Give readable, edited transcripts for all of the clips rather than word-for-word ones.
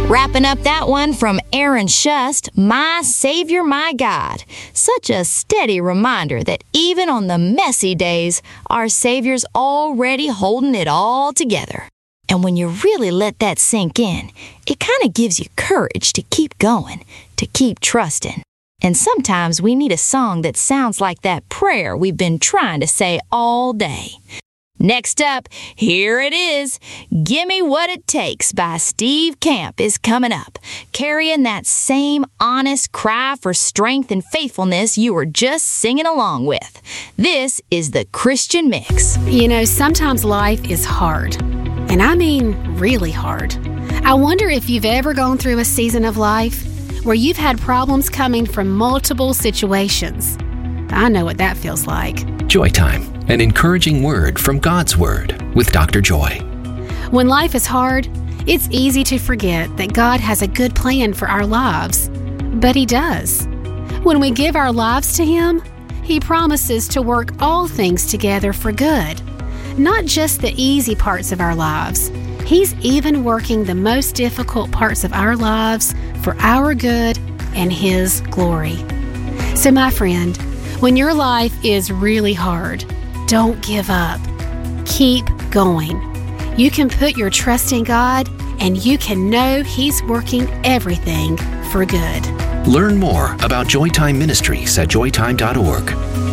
Wrapping up that one from Aaron Shust, My Savior, My God. Such a steady reminder that even on the messy days, our Savior's already holding it all together. And when you really let that sink in, it kind of gives you courage to keep going, to keep trusting. And sometimes we need a song that sounds like that prayer we've been trying to say all day. Next up, here it is. Gimme What It Takes by Steve Camp is coming up, carrying that same honest cry for strength and faithfulness you were just singing along with. This is the Christian Mix. You know, sometimes life is hard, and I mean really hard. I wonder if you've ever gone through a season of life where you've had problems coming from multiple situations. I know what that feels like. Joy Time, an encouraging word from God's Word with Dr. Joy. When life is hard, it's easy to forget that God has a good plan for our lives. But He does. When we give our lives to Him, He promises to work all things together for good. Not just the easy parts of our lives. He's even working the most difficult parts of our lives for our good and His glory. So my friend, when your life is really hard, don't give up. Keep going. You can put your trust in God, and you can know He's working everything for good. Learn more about Joytime Ministries at joytime.org.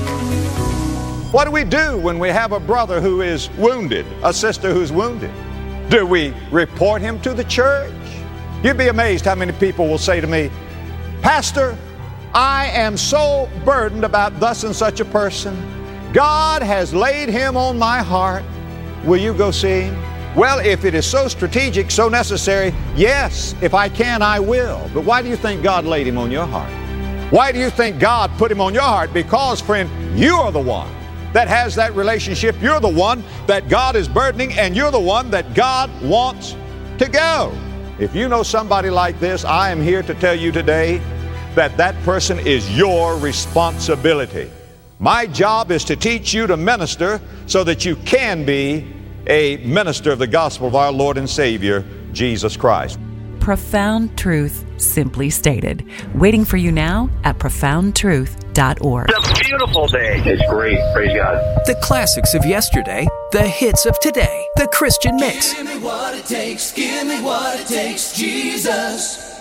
What do we do when we have a brother who is wounded, a sister who's wounded? Do we report him to the church? You'd be amazed how many people will say to me, Pastor, I am so burdened about thus and such a person. God has laid him on my heart. Will you go see him? Well, if it is so strategic, so necessary, yes, if I can, I will. But why do you think God laid him on your heart? Why do you think God put him on your heart? Because, friend, you are the one that has that relationship. You're the one that God is burdening, and you're the one that God wants to go. If you know somebody like this, I am here to tell you today that that person is your responsibility. My job is to teach you to minister so that you can be a minister of the gospel of our Lord and Savior, Jesus Christ. Profound truth, simply stated. Waiting for you now at profoundtruth.org. It's a beautiful day. It's great. Praise God. The classics of yesterday, the hits of today, the Christian Mix. Give me what it takes, Jesus.